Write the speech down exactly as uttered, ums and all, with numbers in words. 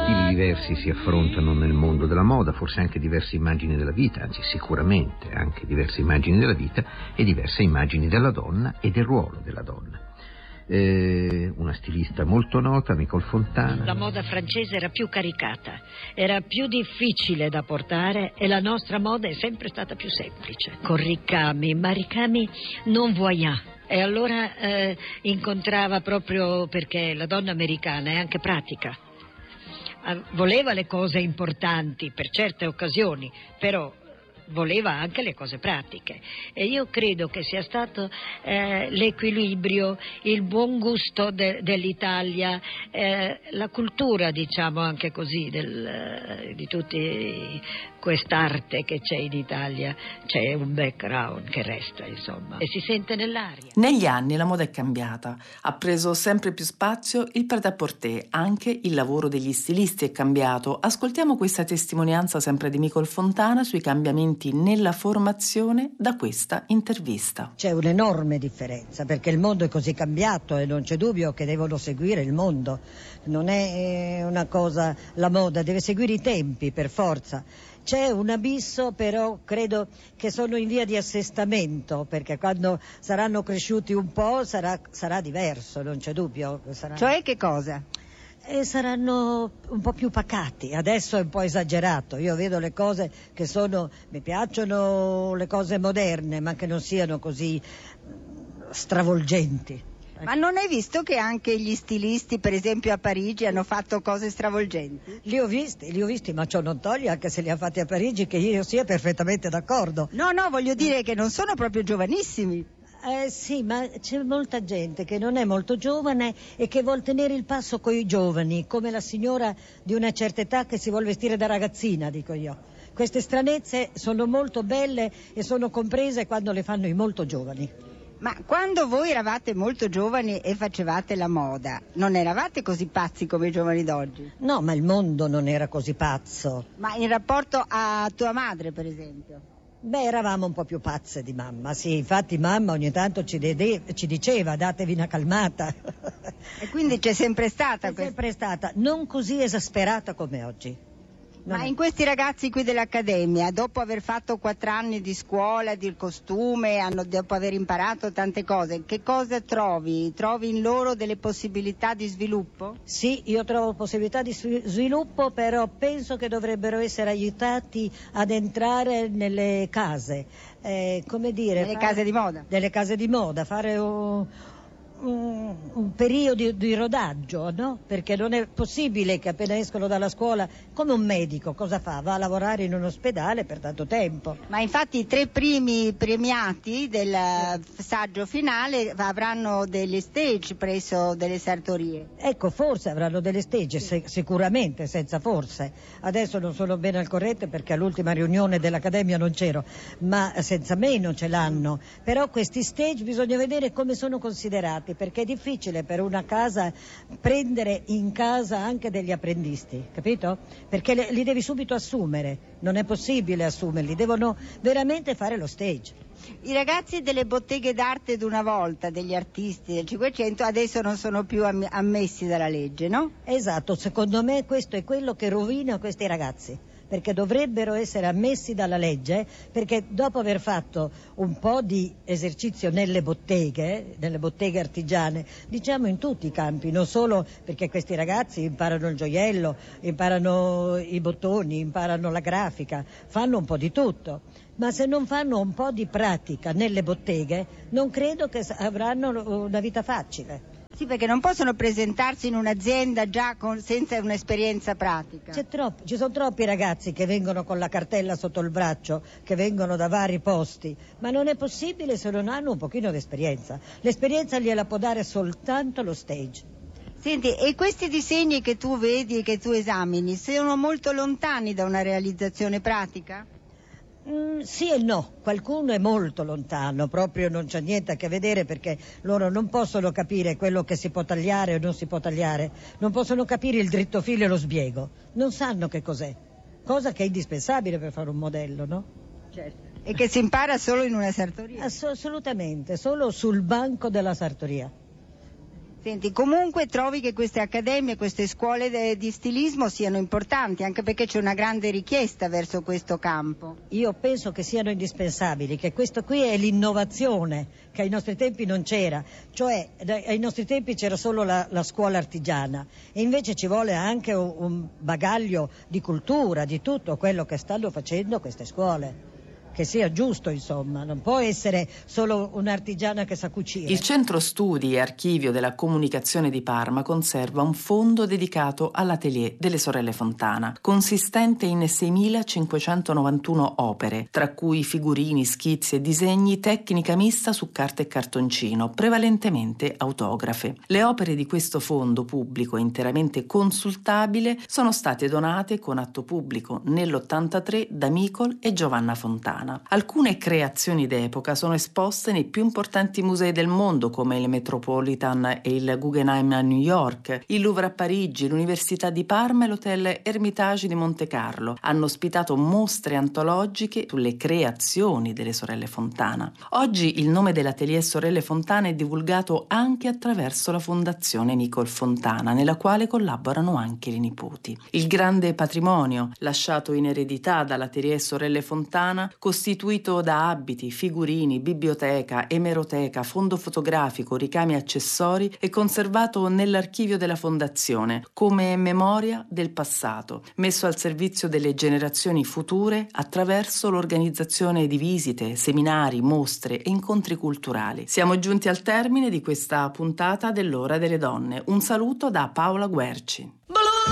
Stili diversi si affrontano nel mondo della moda, forse anche diverse immagini della vita, anzi sicuramente anche diverse immagini della vita e diverse immagini della donna e del ruolo della donna. Eh, una stilista molto nota, Nicole Fontana. La moda francese era più caricata, era più difficile da portare e la nostra moda è sempre stata più semplice, con ricami, ma ricami non voyant. E allora eh, incontrava proprio, perché la donna americana è anche pratica, voleva le cose importanti per certe occasioni, però voleva anche le cose pratiche, e io credo che sia stato eh, l'equilibrio, il buon gusto de- dell'Italia, eh, la cultura, diciamo anche così, del, di tutti quest'arte che c'è in Italia. C'è un background che resta, insomma, e si sente nell'aria. Negli anni la moda è cambiata, ha preso sempre più spazio il prêt-à-porter, anche il lavoro degli stilisti è cambiato. Ascoltiamo questa testimonianza sempre di Nicole Fontana sui cambiamenti nella formazione da questa intervista. C'è un'enorme differenza, perché il mondo è così cambiato e non c'è dubbio che devono seguire il mondo. Non è una cosa, la moda deve seguire i tempi per forza. C'è un abisso, però credo che sono in via di assestamento, perché quando saranno cresciuti un po' sarà, sarà diverso, non c'è dubbio. Sarà... Cioè che cosa? E saranno un po' più pacati. Adesso è un po' esagerato, io vedo le cose che sono, mi piacciono le cose moderne, ma che non siano così stravolgenti. Ma non hai visto che anche gli stilisti, per esempio a Parigi, hanno fatto cose stravolgenti? Li ho visti, li ho visti, ma ciò non toglie, anche se li ha fatti a Parigi, che io sia perfettamente d'accordo. No, no, voglio dire che non sono proprio giovanissimi. Eh sì, ma c'è molta gente che non è molto giovane e che vuol tenere il passo con i giovani, come la signora di una certa età che si vuol vestire da ragazzina, dico io. Queste stranezze sono molto belle e sono comprese quando le fanno i molto giovani. Ma quando voi eravate molto giovani e facevate la moda, non eravate così pazzi come i giovani d'oggi? No, ma il mondo non era così pazzo. Ma in rapporto a tua madre, per esempio? Beh, eravamo un po' più pazze di mamma, sì, infatti mamma ogni tanto ci, de- ci diceva datevi una calmata. E quindi c'è sempre stata C'è questa... sempre stata, non così esasperata come oggi. Non Ma è... in questi ragazzi qui dell'Accademia, dopo aver fatto quattro anni di scuola, di costume, hanno, dopo aver imparato tante cose, che cosa trovi? Trovi in loro delle possibilità di sviluppo? Sì, io trovo possibilità di sviluppo, però penso che dovrebbero essere aiutati ad entrare nelle case, eh, come dire... Nelle fare... case di moda? Nelle case di moda, fare un... Un, un periodo di, di rodaggio, no? Perché non è possibile che appena escono dalla scuola, come un medico, cosa fa? Va a lavorare in un ospedale per tanto tempo. Ma infatti i tre primi premiati del saggio finale avranno delle stage presso delle sartorie. Ecco, forse avranno delle stage, sì. se, sicuramente, senza forse. Adesso non sono bene al corrente perché all'ultima riunione dell'Accademia non c'ero, ma senza meno ce l'hanno. Però questi stage bisogna vedere come sono considerati, perché è difficile per una casa prendere in casa anche degli apprendisti, capito? Perché le, li devi subito assumere, non è possibile assumerli, devono veramente fare lo stage. I ragazzi delle botteghe d'arte d'una volta, degli artisti del Cinquecento, adesso non sono più am- ammessi dalla legge, no? Esatto, secondo me questo è quello che rovina questi ragazzi, perché dovrebbero essere ammessi dalla legge, perché dopo aver fatto un po' di esercizio nelle botteghe, nelle botteghe artigiane, diciamo in tutti i campi, non solo perché questi ragazzi imparano il gioiello, imparano i bottoni, imparano la grafica, fanno un po' di tutto, ma se non fanno un po' di pratica nelle botteghe non credo che avranno una vita facile. Sì, perché non possono presentarsi in un'azienda già con, senza un'esperienza pratica. C'è troppo, ci sono troppi ragazzi che vengono con la cartella sotto il braccio, che vengono da vari posti, ma non è possibile se non hanno un pochino di esperienza. L'esperienza gliela può dare soltanto lo stage. Senti, e questi disegni che tu vedi e che tu esamini sono molto lontani da una realizzazione pratica? Mm, sì e no, qualcuno è molto lontano, proprio non c'è niente a che vedere perché loro non possono capire quello che si può tagliare o non si può tagliare, non possono capire il dritto filo e lo sbiego, non sanno che cos'è, cosa che è indispensabile per fare un modello, no? Certo. E che si impara solo in una sartoria? Ass- assolutamente, solo sul banco della sartoria. Senti, comunque trovi che queste accademie, queste scuole de- di stilismo siano importanti, anche perché c'è una grande richiesta verso questo campo. Io penso che siano indispensabili, che questo qui è l'innovazione che ai nostri tempi non c'era, cioè ai nostri tempi c'era solo la, la scuola artigiana e invece ci vuole anche un, un bagaglio di cultura, di tutto quello che stanno facendo queste scuole. Che sia giusto, insomma, non può essere solo un'artigiana che sa cucire. Il Centro Studi e Archivio della Comunicazione di Parma conserva un fondo dedicato all'atelier delle sorelle Fontana, consistente in seimilacinquecentonovantuno opere, tra cui figurini, schizzi e disegni, tecnica mista su carta e cartoncino, prevalentemente autografe. Le opere di questo fondo pubblico interamente consultabile sono state donate con atto pubblico nell'ottantatré da Micol e Giovanna Fontana. Alcune creazioni d'epoca sono esposte nei più importanti musei del mondo come il Metropolitan e il Guggenheim a New York, il Louvre a Parigi, l'Università di Parma e l'Hotel Hermitage di Monte Carlo. Hanno ospitato mostre antologiche sulle creazioni delle sorelle Fontana. Oggi il nome dell'atelier Sorelle Fontana è divulgato anche attraverso la Fondazione Micol Fontana, nella quale collaborano anche le nipoti. Il grande patrimonio lasciato in eredità dall'atelier Sorelle Fontana, costituito da abiti, figurini, biblioteca, emeroteca, fondo fotografico, ricami accessori, è conservato nell'archivio della Fondazione come memoria del passato, messo al servizio delle generazioni future attraverso l'organizzazione di visite, seminari, mostre e incontri culturali. Siamo giunti al termine di questa puntata dell'Ora delle Donne. Un saluto da Paola Guerci.